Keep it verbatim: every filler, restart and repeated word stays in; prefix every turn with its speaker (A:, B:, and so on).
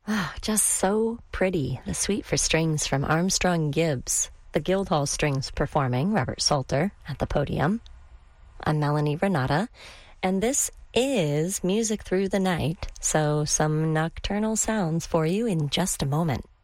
A: Ah, just so pretty. The Suite for Strings from Armstrong Gibbs. The Guildhall Strings performing, Robert Salter at the podium. I'm Melanie Renata, and this is Music Through the Night, so some nocturnal sounds for you in just a moment.